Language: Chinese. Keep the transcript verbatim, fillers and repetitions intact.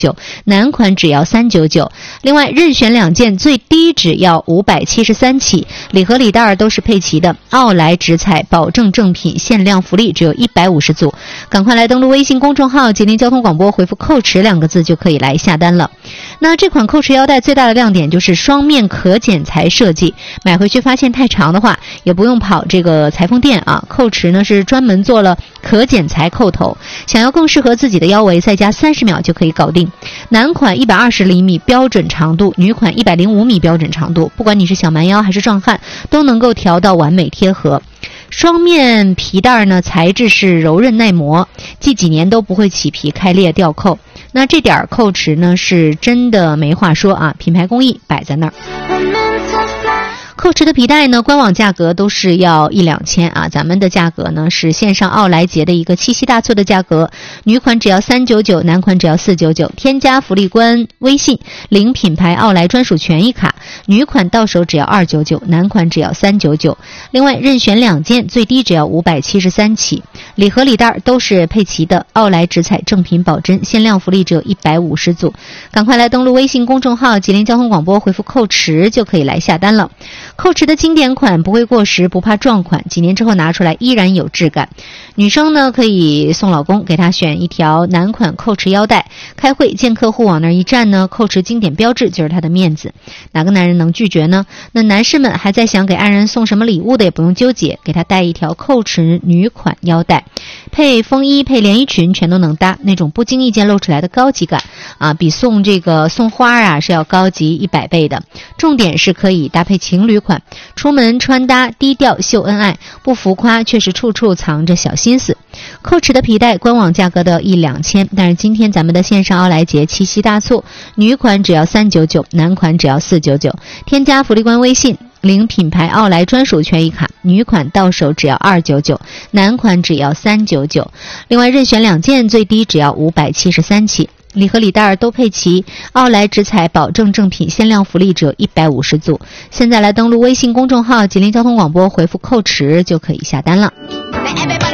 九，男款只要三百九十九。另外任选两件，最低只要五百七十三起，礼盒礼袋都是配齐的，奥莱直采保证正品，限量福利只有一百五十组。赶快来登录微信公众号吉林交通广播，回复扣池两个字就可以来下单了。那这款扣池腰带最大的亮点就是双面可剪裁设计，买回去发现太长的话也不用跑这个裁缝店啊，扣池呢是专门做了可剪裁扣头，想要更适合自己的腰围，再加三十秒就可以搞定。男款一百二十厘米标准长度，女款一百零五米标准长度，不管你是小蛮腰还是壮汉都能够调到完美贴合。双面皮带呢，材质是柔韧耐磨，系几年都不会起皮开裂掉扣。那这点扣池呢是真的没话说啊，品牌工艺摆在那儿。扣池的皮带呢，官网价格都是要一两千啊，咱们的价格呢是线上奥莱节的一个七夕大促的价格，女款只要三百九十九，男款只要四百九十九，添加福利官微信领品牌奥莱专属权益卡，女款到手只要二百九十九，男款只要三百九十九。另外任选两件，最低只要五百七十三起，礼盒礼袋都是配齐的，奥莱直采正品保真，限量福利只有一百五十组。赶快来登录微信公众号吉林交通广播，回复扣池就可以来下单了。扣池的经典款不会过时，不怕撞款，几年之后拿出来依然有质感。女生呢可以送老公，给他选一条男款扣池腰带，开会见客户往那儿一站呢，扣池经典标志就是他的面子，哪个男人能拒绝呢？那男士们还在想给爱人送什么礼物的也不用纠结，给他带一条扣池女款腰带，配风衣配连衣裙全都能搭，那种不经意间露出来的高级感啊，比送这个送花啊是要高级一百倍的。重点是可以搭配情侣款，出门穿搭低调秀恩爱，不浮夸却是处处藏着小心思。扣池的皮带官网价格的一两千，但是今天咱们的线上奥莱节七夕大促，女款只要三百九十九，男款只要四百九十九，添加福利官微信领品牌奥莱专属权益卡，女款到手只要二百九十九，男款只要三百九十九。另外任选两件，最低只要五百七十三起，礼盒礼袋都配齐，奥莱直采保证正品，限量福利只有一百五十组。现在来登录微信公众号吉林交通广播，回复扣池就可以下单了。